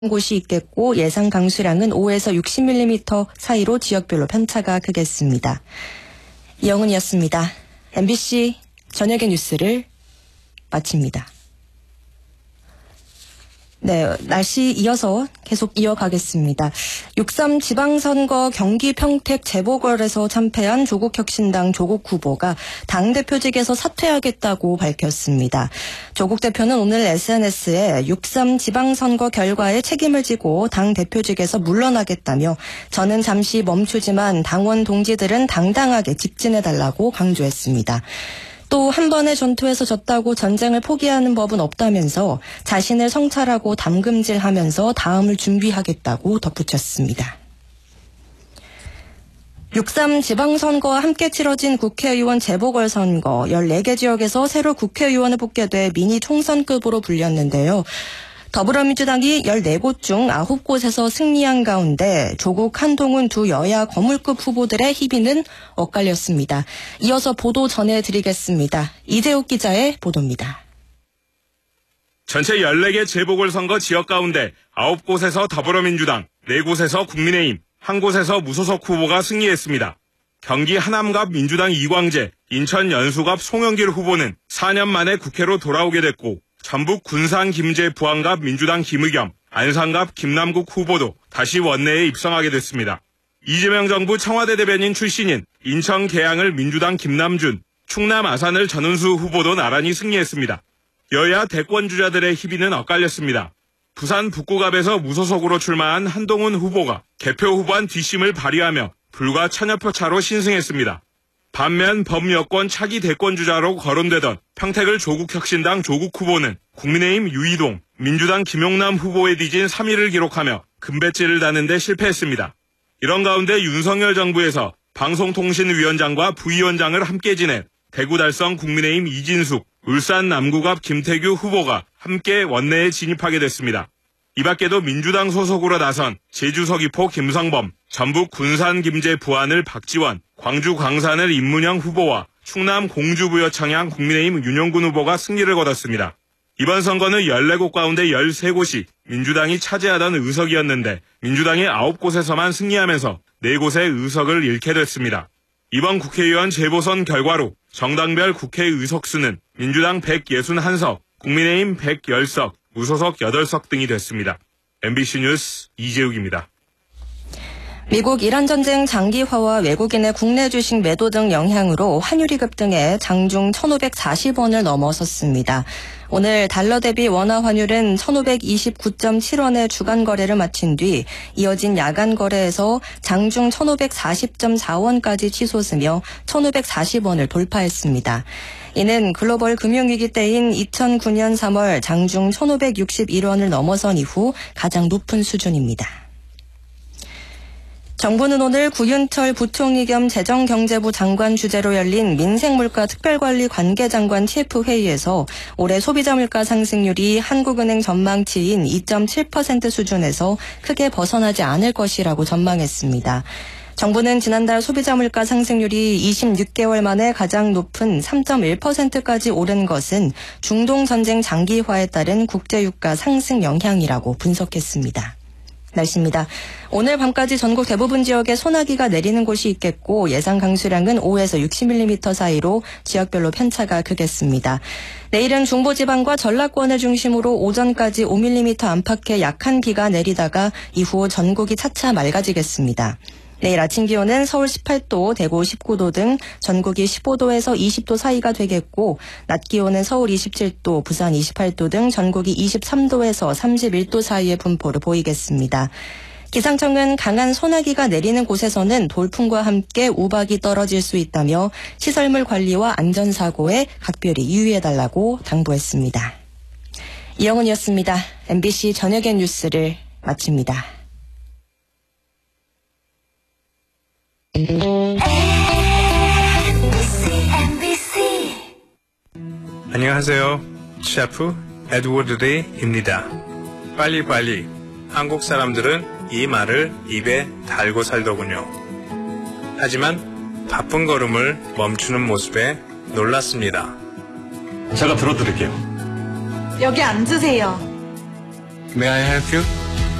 곳이 있겠고 예상 강수량은 5에서 60mm 사이로 지역별로 편차가 크겠습니다. 이영은이었습니다. MBC 저녁의 뉴스를 마칩니다. 네, 날씨 이어서 계속 이어가겠습니다. 6.3 지방선거 경기 평택 재보궐에서 참패한 조국혁신당 조국 후보가 당대표직에서 사퇴하겠다고 밝혔습니다. 조국 대표는 오늘 SNS에 6.3 지방선거 결과에 책임을 지고 당대표직에서 물러나겠다며 저는 잠시 멈추지만 당원 동지들은 당당하게 직진해달라고 강조했습니다. 또 한 번의 전투에서 졌다고 전쟁을 포기하는 법은 없다면서 자신을 성찰하고 담금질하면서 다음을 준비하겠다고 덧붙였습니다. 6.3 지방선거와 함께 치러진 국회의원 재보궐선거 14개 지역에서 새로 국회의원을 뽑게 돼 미니 총선급으로 불렸는데요. 더불어민주당이 14곳 중 9곳에서 승리한 가운데 조국, 한동훈 두 여야 거물급 후보들의 희비는 엇갈렸습니다. 이어서 보도 전해드리겠습니다. 이재욱 기자의 보도입니다. 전체 14개 재보궐선거 지역 가운데 9곳에서 더불어민주당, 4곳에서 국민의힘, 1곳에서 무소속 후보가 승리했습니다. 경기 하남갑 민주당 이광재, 인천 연수갑 송영길 후보는 4년 만에 국회로 돌아오게 됐고 전북 군산 김제 부안갑 민주당 김의겸, 안산갑 김남국 후보도 다시 원내에 입성하게 됐습니다. 이재명 정부 청와대 대변인 출신인 인천 계양을 민주당 김남준, 충남 아산을 전은수 후보도 나란히 승리했습니다. 여야 대권주자들의 희비는 엇갈렸습니다. 부산 북구갑에서 무소속으로 출마한 한동훈 후보가 개표 후보한 뒷심을 발휘하며 불과 1000여 표 차로 신승했습니다. 반면 범여권 차기 대권주자로 거론되던 평택을 조국혁신당 조국 후보는 국민의힘 유이동, 민주당 김용남 후보에 뒤진 3위를 기록하며 금배지를 다는 데 실패했습니다. 이런 가운데 윤석열 정부에서 방송통신위원장과 부위원장을 함께 지낸 대구 달성 국민의힘 이진숙, 울산 남구갑 김태규 후보가 함께 원내에 진입하게 됐습니다. 이 밖에도 민주당 소속으로 나선 제주 서귀포 김성범, 전북 군산 김제 부안을 박지원, 광주 광산을 임문영 후보와 충남 공주부여청양 국민의힘 윤용군 후보가 승리를 거뒀습니다. 이번 선거는 14곳 가운데 13곳이 민주당이 차지하던 의석이었는데 민주당이 9곳에서만 승리하면서 4곳의 의석을 잃게 됐습니다. 이번 국회의원 재보선 결과로 정당별 국회 의석수는 민주당 161석, 국민의힘 110석, 무소속 8석 등이 됐습니다. MBC 뉴스 이재욱입니다. 미국 이란 전쟁 장기화와 외국인의 국내 주식 매도 등 영향으로 환율이 급등해 장중 1,540원을 넘어섰습니다. 오늘 달러 대비 원화 환율은 1,529.7원의 주간 거래를 마친 뒤 이어진 야간 거래에서 장중 1,540.4원까지 치솟으며 1,540원을 돌파했습니다. 이는 글로벌 금융위기 때인 2009년 3월 장중 1,561원을 넘어선 이후 가장 높은 수준입니다. 정부는 오늘 구윤철 부총리 겸 재정경제부 장관 주재로 열린 민생물가 특별관리 관계장관 TF회의에서 올해 소비자 물가 상승률이 한국은행 전망치인 2.7% 수준에서 크게 벗어나지 않을 것이라고 전망했습니다. 정부는 지난달 소비자 물가 상승률이 26개월 만에 가장 높은 3.1%까지 오른 것은 중동 전쟁 장기화에 따른 국제유가 상승 영향이라고 분석했습니다. 날씨입니다. 오늘 밤까지 전국 대부분 지역에 소나기가 내리는 곳이 있겠고 예상 강수량은 5에서 60mm 사이로 지역별로 편차가 크겠습니다. 내일은 중부지방과 전라권을 중심으로 오전까지 5mm 안팎의 약한 비가 내리다가 이후 전국이 차차 맑아지겠습니다. 내일 아침 기온은 서울 18도, 대구 19도 등 전국이 15도에서 20도 사이가 되겠고 낮 기온은 서울 27도, 부산 28도 등 전국이 23도에서 31도 사이의 분포를 보이겠습니다. 기상청은 강한 소나기가 내리는 곳에서는 돌풍과 함께 우박이 떨어질 수 있다며 시설물 관리와 안전사고에 각별히 유의해달라고 당부했습니다. 이영은이었습니다. MBC 저녁의 뉴스를 마칩니다. 안녕하세요. 셰프 에드워드 레이입니다. 빨리빨리. 한국 사람들은 이 말을 입에 달고 살더군요. 하지만 바쁜 걸음을 멈추는 모습에 놀랐습니다. 제가 들어드릴게요. 여기 앉으세요. May I help you?